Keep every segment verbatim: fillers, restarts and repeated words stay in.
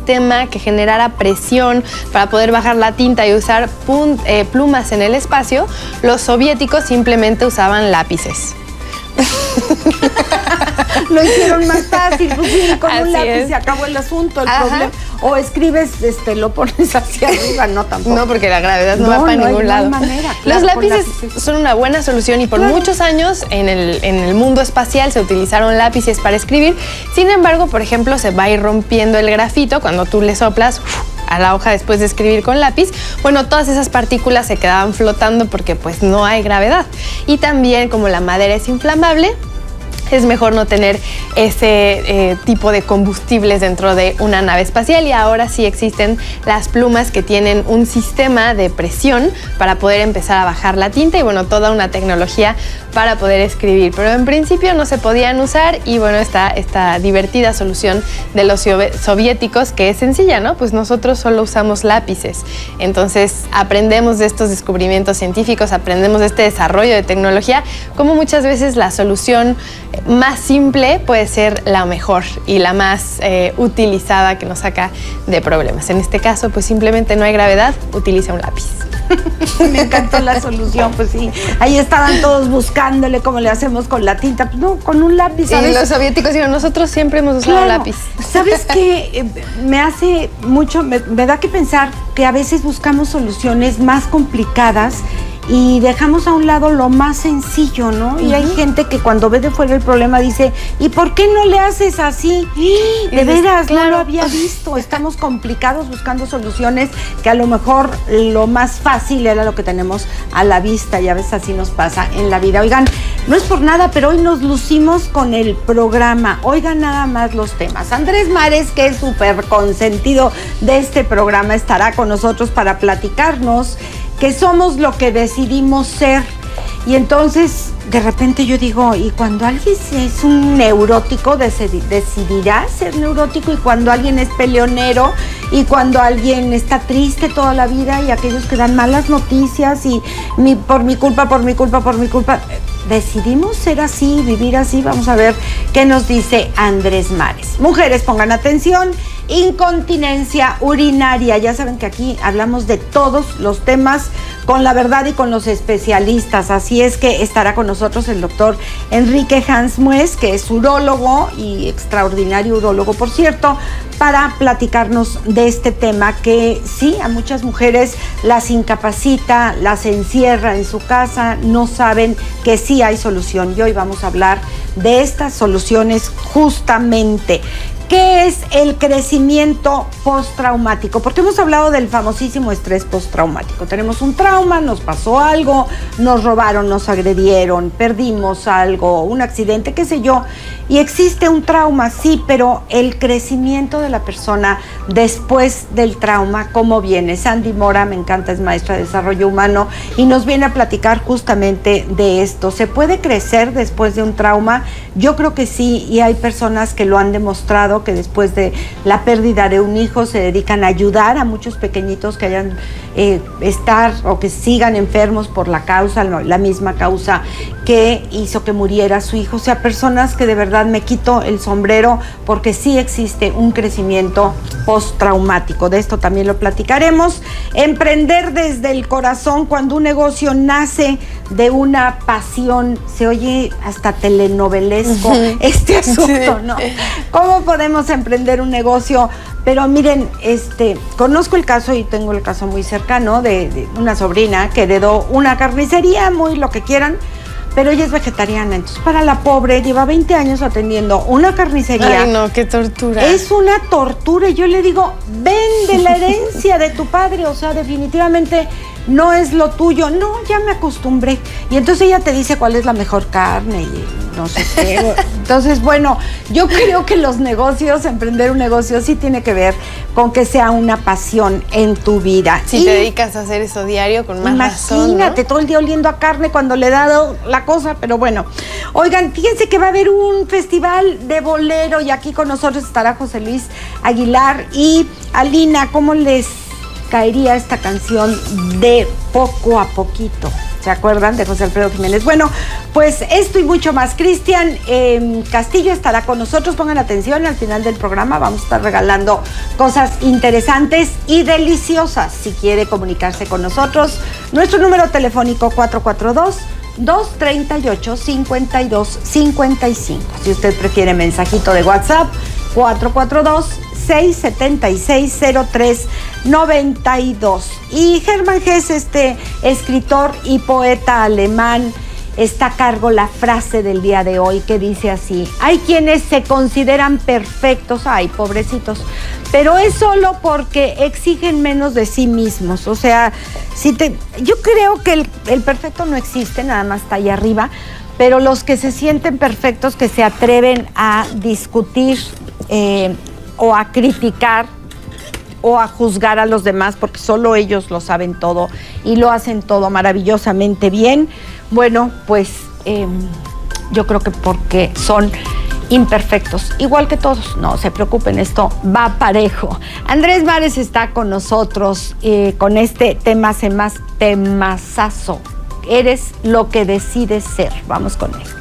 sistema que generara presión para poder bajar la tinta y usar pun- eh, plumas en el espacio, los soviéticos simplemente usaban lápices. Lo hicieron más fácil, pues sí, con Así un lápiz es. se acabó el asunto, el Ajá. problema. O escribes, este, lo pones hacia arriba, no tampoco. No, porque la gravedad no, No, va para no hay- ningún no hay lado. manera, Los claro, con lápices lápices. son una buena solución y por Claro. muchos años en el, en el mundo espacial se utilizaron lápices para escribir. Sin embargo, por ejemplo, se va a ir rompiendo el grafito cuando tú le soplas uf, a la hoja después de escribir con lápiz. Bueno, todas esas partículas se quedaban flotando porque pues no hay gravedad. Y también, como la madera es inflamable, es mejor no tener ese eh, tipo de combustibles dentro de una nave espacial, y ahora sí existen las plumas que tienen un sistema de presión para poder empezar a bajar la tinta y bueno, toda una tecnología para poder escribir, pero en principio no se podían usar y bueno, está esta divertida solución de los soviéticos que es sencilla, ¿no? Pues nosotros solo usamos lápices, entonces aprendemos de estos descubrimientos científicos, aprendemos de este desarrollo de tecnología, como muchas veces la solución más simple puede ser la mejor y la más eh, utilizada que nos saca de problemas. En este caso, pues simplemente no hay gravedad, utiliza un lápiz. Me encantó la solución, pues sí. Ahí estaban todos buscándole cómo le hacemos con la tinta. Pues no, con un lápiz, ¿sabes? Y los soviéticos dijeron, nosotros siempre hemos usado Claro. lápiz. ¿Sabes qué? Eh, me hace mucho, me, me da que pensar que a veces buscamos soluciones más complicadas y dejamos a un lado lo más sencillo, ¿no? Uh-huh. Y hay gente que cuando ve de fuera el problema dice, ¿y por qué no le haces así? De veras, claro. No lo había visto. Estamos complicados buscando soluciones que a lo mejor lo más fácil era lo que tenemos a la vista y a veces así nos pasa en la vida. Oigan, no es por nada, pero hoy nos lucimos con el programa. Oigan nada más los temas. Andrés Mares, que es súper consentido de este programa, estará con nosotros para platicarnos que somos lo que decidimos ser. Y entonces, de repente yo digo, y cuando alguien es un neurótico, decidirá ser neurótico, y cuando alguien es peleonero, y cuando alguien está triste toda la vida, y aquellos que dan malas noticias, y mi, por mi culpa, por mi culpa, por mi culpa, decidimos ser así, vivir así. Vamos a ver qué nos dice Andrés Mares. Mujeres, pongan atención. Incontinencia urinaria. Ya saben que aquí hablamos de todos los temas con la verdad y con los especialistas. Así es que estará con nosotros el doctor Enrique Hansmues, que es urólogo y extraordinario urólogo, por cierto, para platicarnos de este tema que sí, a muchas mujeres las incapacita, las encierra en su casa, no saben que sí hay solución. Y hoy vamos a hablar de estas soluciones justamente. ¿Qué es el crecimiento postraumático? Porque hemos hablado del famosísimo estrés postraumático. Tenemos un trauma, nos pasó algo, nos robaron, nos agredieron, perdimos algo, un accidente, qué sé yo. Y existe un trauma, sí, pero el crecimiento de la persona después del trauma, ¿cómo viene? Sandy Mora, me encanta, es maestra de desarrollo humano y nos viene a platicar justamente de esto. ¿Se puede crecer después de un trauma? Yo creo que sí, y hay personas que lo han demostrado, que después de la pérdida de un hijo se dedican a ayudar a muchos pequeñitos que hayan eh, estar o que sigan enfermos por la causa, la misma causa que hizo que muriera su hijo. O sea, personas que de verdad me quito el sombrero porque sí existe un crecimiento postraumático. De esto también lo platicaremos. Emprender desde el corazón, cuando un negocio nace de una pasión, se oye hasta telenovelesco este asunto, ¿no? ¿Cómo podemos emprender un negocio? Pero miren, este, conozco el caso y tengo el caso muy cercano de, de una sobrina que heredó una carnicería, muy lo que quieran, pero ella es vegetariana. Entonces, para la pobre, lleva veinte años atendiendo una carnicería. Ay, no, qué tortura. Es una tortura. Y yo le digo, vende la herencia de tu padre. O sea, definitivamente no es lo tuyo. No, ya me acostumbré. Y entonces ella te dice cuál es la mejor carne y no sé qué. Entonces, bueno, yo creo que los negocios, emprender un negocio sí tiene que ver con que sea una pasión en tu vida. Si y te dedicas a hacer eso diario, con más razón, imagínate, ¿no? Todo el día oliendo a carne cuando le he dado la cosa, pero bueno. Oigan, fíjense que va a haber un festival de bolero y aquí con nosotros estará José Luis Aguilar y Alina. ¿Cómo les caería esta canción de Poco a Poquito. ¿Se acuerdan de José Alfredo Jiménez? Bueno, pues esto y mucho más. Cristian eh, Castillo estará con nosotros. Pongan atención, al final del programa vamos a estar regalando cosas interesantes y deliciosas. Si quiere comunicarse con nosotros, nuestro número telefónico cuatro cuatro dos, dos tres ocho, cinco dos cinco cinco. Si usted prefiere mensajito de WhatsApp, cuatro cuatro dos, seis siete seis, cero tres nueve dos. Y Hermann Hesse, este escritor y poeta alemán, está a cargo la frase del día de hoy, que dice así: hay quienes se consideran perfectos, ay, pobrecitos, pero es solo porque exigen menos de sí mismos. O sea, si te, yo creo que el, el perfecto no existe, nada más está ahí arriba, pero los que se sienten perfectos, que se atreven a discutir eh, o a criticar o a juzgar a los demás, porque solo ellos lo saben todo y lo hacen todo maravillosamente bien, bueno, pues eh, yo creo que porque son imperfectos, igual que todos. No se preocupen, esto va parejo. Andrés Mares está con nosotros eh, con este tema, se más temazazo. Eres lo que decides ser. Vamos con él.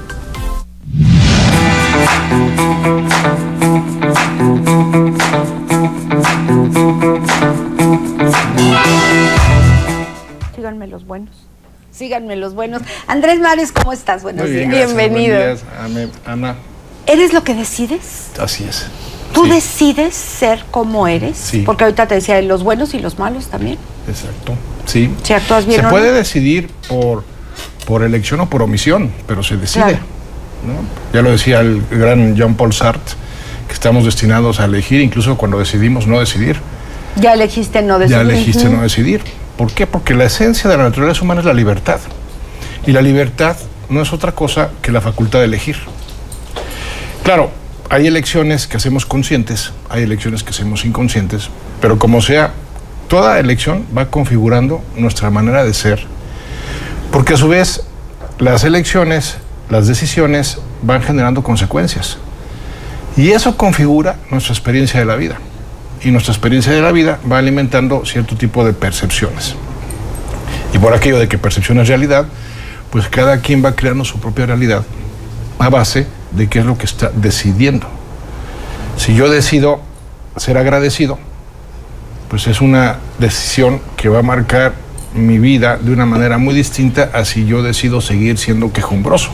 Síganme los buenos. Síganme los buenos. Andrés Mares, ¿cómo estás? Buenos Muy bien, días. gracias. Bienvenido. Buenos días, Ana. ¿Eres lo que decides? Así es. ¿Tú sí. decides ser como eres? Sí. Porque ahorita te decía los buenos y los malos también. Exacto. Sí. Si actúas bien se o puede no. decidir por, por elección o por omisión, pero se decide. Claro. ¿No? Ya lo decía el gran Jean-Paul Sartre, que estamos destinados a elegir, incluso cuando decidimos no decidir. Ya elegiste no decidir. Ya elegiste uh-huh. no decidir. ¿Por qué? Porque la esencia de la naturaleza humana es la libertad. Y la libertad no es otra cosa que la facultad de elegir. Claro, hay elecciones que hacemos conscientes, hay elecciones que hacemos inconscientes, pero como sea, toda elección va configurando nuestra manera de ser, porque a su vez las elecciones, las decisiones van generando consecuencias. Y eso configura nuestra experiencia de la vida. Y nuestra experiencia de la vida va alimentando cierto tipo de percepciones. Y por aquello de que percepción es realidad, pues cada quien va creando su propia realidad a base de qué es lo que está decidiendo. Si yo decido ser agradecido, pues es una decisión que va a marcar mi vida de una manera muy distinta a si yo decido seguir siendo quejumbroso.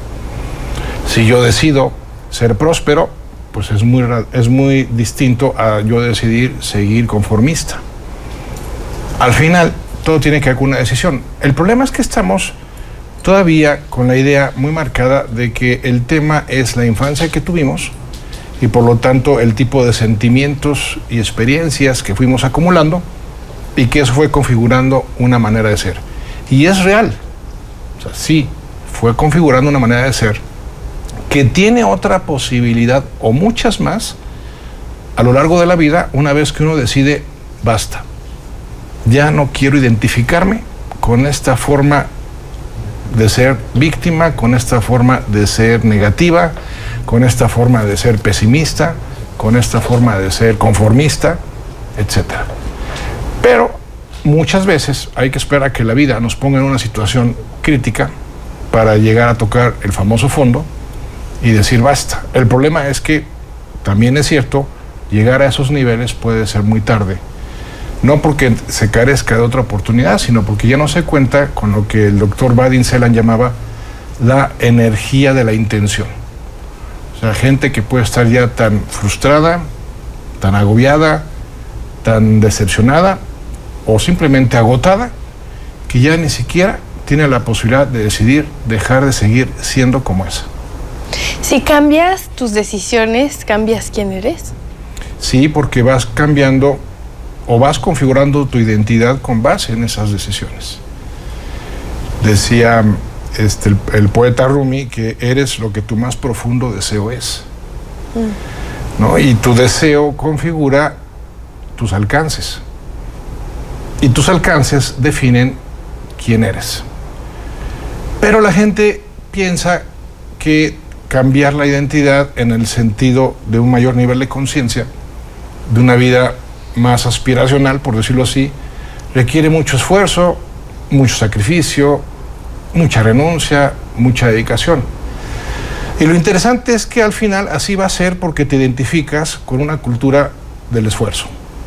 Si yo decido ser próspero, pues es muy, es muy distinto a yo decidir seguir conformista. Al final, todo tiene que ver con una decisión. El problema es que estamos todavía con la idea muy marcada de que el tema es la infancia que tuvimos y por lo tanto el tipo de sentimientos y experiencias que fuimos acumulando y que eso fue configurando una manera de ser. Y es real. O sea, sí, fue configurando una manera de ser que tiene otra posibilidad o muchas más a lo largo de la vida una vez que uno decide basta. Ya no quiero identificarme con esta forma de ser víctima, con esta forma de ser negativa, con esta forma de ser pesimista, con esta forma de ser conformista, etcétera. Pero muchas veces hay que esperar a que la vida nos ponga en una situación crítica para llegar a tocar el famoso fondo y decir basta. El problema es que también es cierto, llegar a esos niveles puede ser muy tarde. No porque se carezca de otra oportunidad, sino porque ya no se cuenta con lo que el doctor Vadim Zeland llamaba la energía de la intención. O sea, gente que puede estar ya tan frustrada, tan agobiada, tan decepcionada o simplemente agotada, que ya ni siquiera tiene la posibilidad de decidir dejar de seguir siendo como es. Si cambias tus decisiones, ¿cambias quién eres? Sí, porque vas cambiando o vas configurando tu identidad con base en esas decisiones. Decía este, el, el poeta Rumi que eres lo que tu más profundo deseo es. Mm. ¿No? Y tu deseo configura tus alcances. Y tus alcances definen quién eres. Pero la gente piensa que cambiar la identidad en el sentido de un mayor nivel de conciencia, de una vida más aspiracional, por decirlo así, requiere mucho esfuerzo, mucho sacrificio, mucha renuncia, mucha dedicación. Y lo interesante es que al final así va a ser porque te identificas con una cultura del esfuerzo.